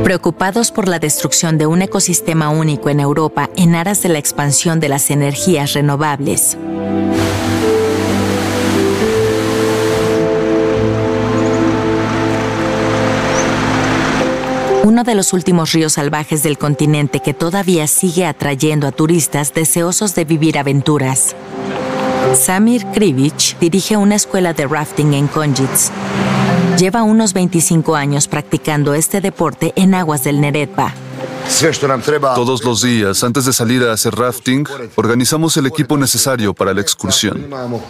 Preocupados por la destrucción de un ecosistema único en Europa en aras de la expansión de las energías renovables. Uno de los últimos ríos salvajes del continente que todavía sigue atrayendo a turistas deseosos de vivir aventuras. Samir Krivic dirige una escuela de rafting en Konjic. Lleva unos 25 años practicando este deporte en aguas del Neretva. Todos los días, antes de salir a hacer rafting, organizamos el equipo necesario para la excursión.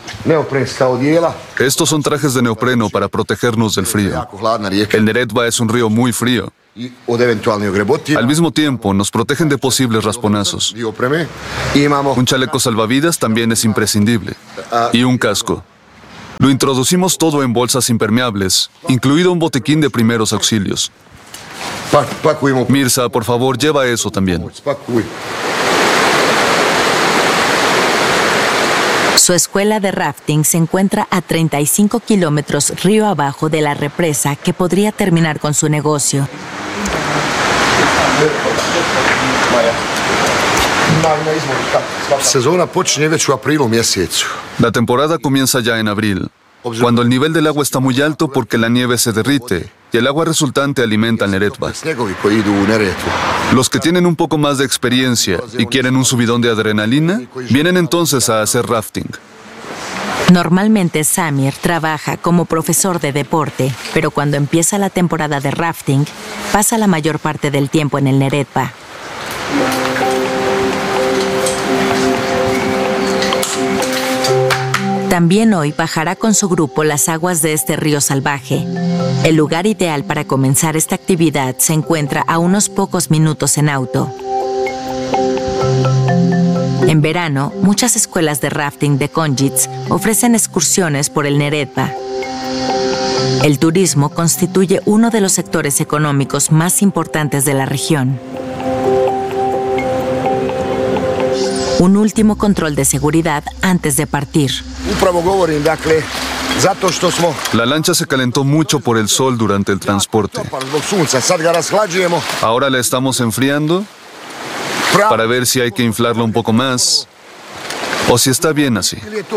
Estos son trajes de neopreno para protegernos del frío. El Neretva es un río muy frío. Al mismo tiempo, nos protegen de posibles rasponazos. Un chaleco salvavidas también es imprescindible. Y un casco. Lo introducimos todo en bolsas impermeables, incluido un botiquín de primeros auxilios. Mirza, por favor, lleva eso también. Su escuela de rafting se encuentra a 35 kilómetros río abajo de la represa que podría terminar con su negocio. La temporada comienza ya en abril, cuando el nivel del agua está muy alto porque la nieve se derrite y el agua resultante alimenta al Neretva. Los que tienen un poco más de experiencia y quieren un subidón de adrenalina, vienen entonces a hacer rafting. Normalmente Samir trabaja como profesor de deporte, pero cuando empieza la temporada de rafting, pasa la mayor parte del tiempo en el Neretva. También hoy bajará con su grupo las aguas de este río salvaje. El lugar ideal para comenzar esta actividad se encuentra a unos pocos minutos en auto. En verano, muchas escuelas de rafting de Konjic ofrecen excursiones por el Neretva. El turismo constituye uno de los sectores económicos más importantes de la región. Un último control de seguridad antes de partir. La lancha se calentó mucho por el sol durante el transporte. Ahora la estamos enfriando para ver si hay que inflarla un poco más o si está bien así.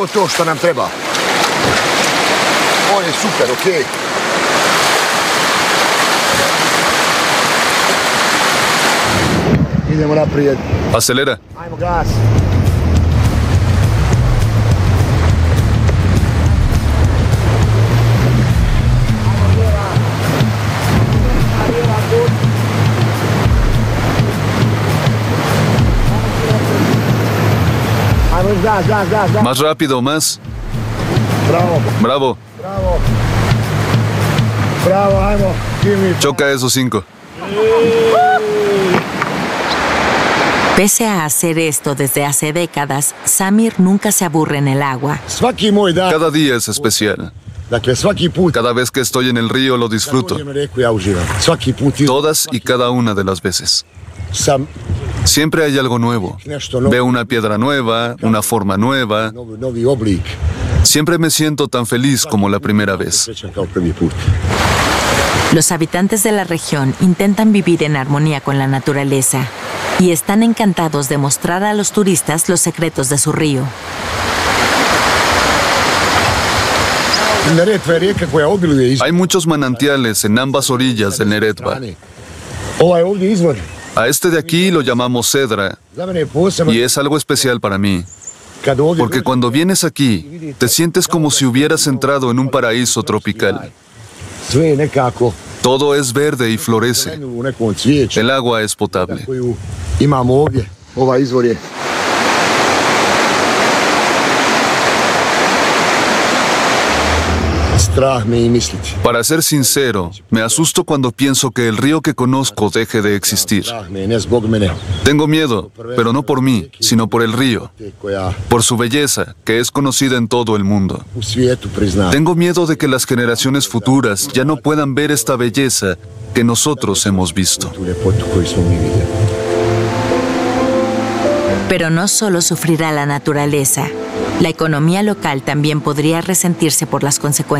Acelera. Más rápido, más. Bravo. Choca esos 5. Pese a hacer esto desde hace décadas, Samir nunca se aburre en el agua. Cada día es especial. Cada vez que estoy en el río lo disfruto. Todas y cada una de las veces. Siempre hay algo nuevo. Veo una piedra nueva, una forma nueva. Siempre me siento tan feliz como la primera vez. Los habitantes de la región intentan vivir en armonía con la naturaleza y están encantados de mostrar a los turistas los secretos de su río. Hay muchos manantiales en ambas orillas del Neretva. A este de aquí lo llamamos Cedra y es algo especial para mí. Porque cuando vienes aquí, te sientes como si hubieras entrado en un paraíso tropical. Todo es verde y florece. El agua es potable. Para ser sincero, me asusto cuando pienso que el río que conozco deje de existir. Tengo miedo, pero no por mí, sino por el río, por su belleza, que es conocida en todo el mundo. Tengo miedo de que las generaciones futuras ya no puedan ver esta belleza que nosotros hemos visto. Pero no solo sufrirá la naturaleza. La economía local también podría resentirse por las consecuencias.